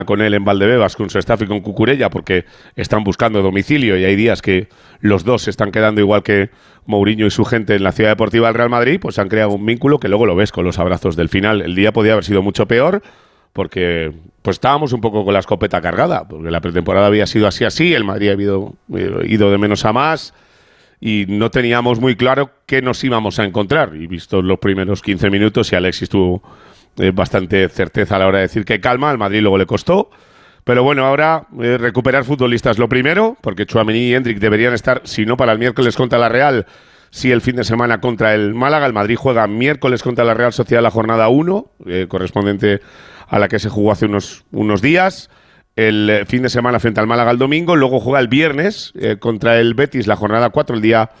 con él en Valdebebas, con su staff y con Cucurella, porque están buscando domicilio y hay días que los dos se están quedando igual que Mourinho y su gente en la Ciudad Deportiva del Real Madrid, pues han creado un vínculo que luego lo ves con los abrazos del final. El día podía haber sido mucho peor porque pues estábamos un poco con la escopeta cargada, porque la pretemporada había sido así, el Madrid había ido de menos a más y no teníamos muy claro qué nos íbamos a encontrar. Y visto los primeros 15 minutos y Alexis tuvo bastante certeza a la hora de decir que calma, al Madrid luego le costó. Pero bueno, ahora recuperar futbolistas lo primero, porque Tchouaméni y Endrick deberían estar, si no para el miércoles contra la Real, sí el fin de semana contra el Málaga. El Madrid juega miércoles contra la Real Sociedad la jornada 1, correspondiente a la que se jugó hace unos días. El fin de semana frente al Málaga el domingo. Luego juega el viernes contra el Betis la jornada 4, el día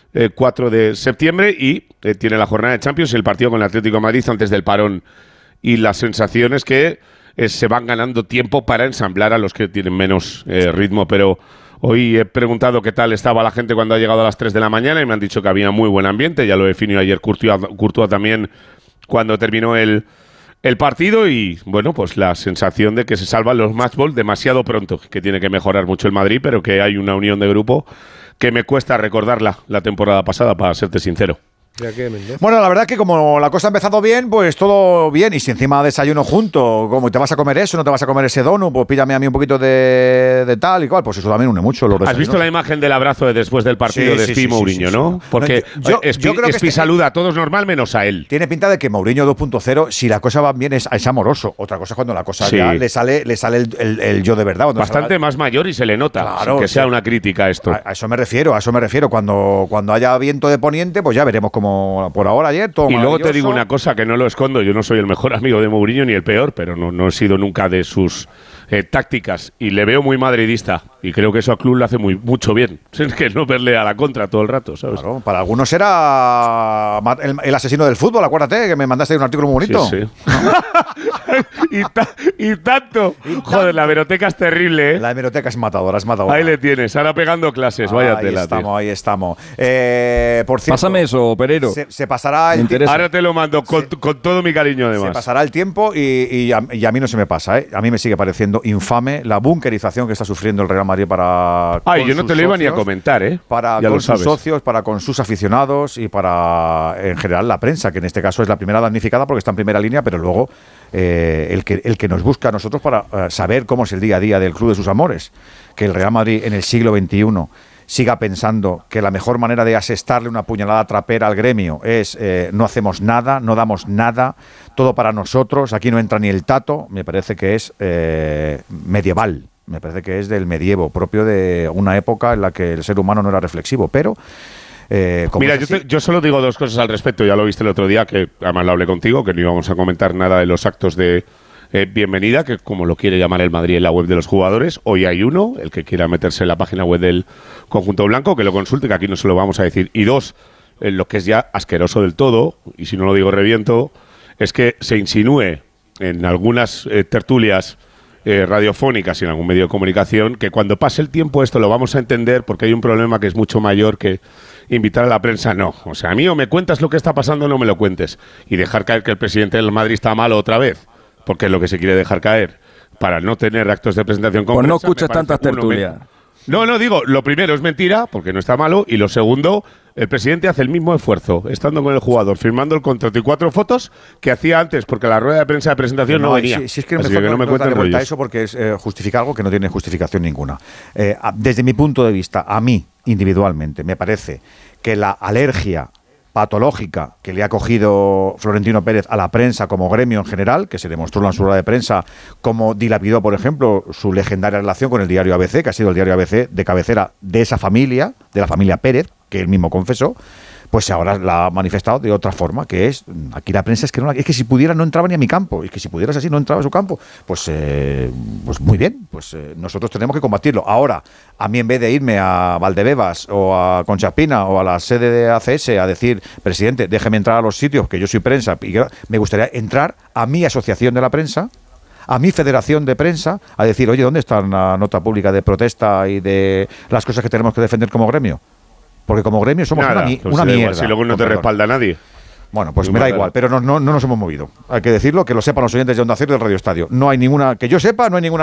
4 de septiembre. Y tiene la jornada de Champions, el partido con el Atlético de Madrid antes del parón. Y la sensación es que se van ganando tiempo para ensamblar a los que tienen menos ritmo. Pero hoy he preguntado qué tal estaba la gente cuando ha llegado a las 3 de la mañana y me han dicho que había muy buen ambiente. Ya lo definió ayer Courtois también cuando terminó el partido. Y bueno, pues la sensación de que se salvan los match ball demasiado pronto, que tiene que mejorar mucho el Madrid, pero que hay una unión de grupo que me cuesta recordarla la temporada pasada, para serte sincero. Bueno, la verdad es que como la cosa ha empezado bien, pues todo bien. Y si encima desayuno junto, como te vas a comer eso, no te vas a comer ese donut, pues píllame a mí un poquito de tal y cual, pues eso también une mucho los ¿Has visto la imagen del abrazo de después del partido de Spi Mourinho, no? Porque yo creo que Spi saluda a todos normal menos a él. Tiene pinta de que Mourinho 2.0, si la cosa va bien, es amoroso. Otra cosa es cuando la cosa ya le sale el yo de verdad. Bastante más mayor y se le nota, claro, que sea una crítica a esto. A eso me refiero. Cuando haya viento de poniente, pues ya veremos cómo. Por ahora ayer todo y luego te digo una cosa que no lo escondo, yo no soy el mejor amigo de Mourinho ni el peor, pero no he sido nunca de sus tácticas y le veo muy madridista y creo que eso al club le hace mucho bien. Es que no verle a la contra todo el rato, ¿sabes? Claro, para algunos era el asesino del fútbol, acuérdate que me mandaste un artículo muy bonito. Sí. y tanto. Joder, la hemeroteca es terrible, ¿eh? La hemeroteca es matadora, Ahí le tienes, ahora pegando clases, vaya tela. Ahí estamos. Por cierto, pásame eso, Perero. Se pasará el tiempo. Ahora te lo mando con todo mi cariño, además. Se pasará el tiempo y a mí no se me pasa, ¿eh? A mí me sigue pareciendo infame la bunkerización que está sufriendo el Real Madrid para. Yo no te lo iba ni a comentar, ¿eh? Para con sus socios, para con sus aficionados y para, en general, la prensa, que en este caso es la primera damnificada porque está en primera línea, pero luego el que nos busca a nosotros para saber cómo es el día a día del club de sus amores. Que el Real Madrid en el siglo XXI siga pensando que la mejor manera de asestarle una puñalada trapera al gremio es no hacemos nada, no damos nada, todo para nosotros, aquí no entra ni el tato, me parece que es medieval, me parece que es del medievo, propio de una época en la que el ser humano no era reflexivo, pero... Mira, yo solo digo dos cosas al respecto, ya lo viste el otro día, que además lo hablé contigo, que no íbamos a comentar nada de los actos de bienvenida, que como lo quiere llamar el Madrid en la web de los jugadores. Hoy hay uno, el que quiera meterse en la página web del conjunto blanco, que lo consulte, que aquí no se lo vamos a decir. Y dos, lo que es ya asqueroso del todo, y si no lo digo reviento, es que se insinúe en algunas tertulias radiofónicas y en algún medio de comunicación que cuando pase el tiempo esto lo vamos a entender porque hay un problema que es mucho mayor que invitar a la prensa. No, o sea, a mí o me cuentas lo que está pasando o no me lo cuentes, y dejar caer que el presidente del Madrid está malo otra vez, porque es lo que se quiere dejar caer, para no tener actos de presentación con pues prensa. No escuches tantas tertulias. No, digo, lo primero es mentira, porque no está malo, y lo segundo, el presidente hace el mismo esfuerzo, estando con el jugador, firmando el contrato y 4 fotos, que hacía antes, porque la rueda de prensa de presentación no venía. Si es que no me cuenten vuelta eso, porque es justificar algo que no tiene justificación ninguna. Desde mi punto de vista, a mí, individualmente, me parece que la alergia patológica que le ha cogido Florentino Pérez a la prensa como gremio en general, que se demostró en su rueda de prensa, como dilapidó, por ejemplo, su legendaria relación con el diario ABC, que ha sido el diario ABC de cabecera de esa familia, de la familia Pérez, que él mismo confesó, pues ahora la ha manifestado de otra forma, que es, aquí la prensa es que si pudiera no entraba ni a mi campo, y que si pudieras así no entraba a su campo, pues muy bien, nosotros tenemos que combatirlo. Ahora, a mí en vez de irme a Valdebebas o a Concha Espina o a la sede de ACS a decir, presidente, déjeme entrar a los sitios, que yo soy prensa, y me gustaría entrar a mi asociación de la prensa, a mi federación de prensa, a decir, oye, ¿dónde está la nota pública de protesta y de las cosas que tenemos que defender como gremio? Porque como gremio somos una mierda. Si luego no te respalda nadie. Bueno, pues me da igual, pero no nos hemos movido. Hay que decirlo, que lo sepan los oyentes de Onda Cero y del Radio Estadio. No hay ninguna, que yo sepa, no hay ninguna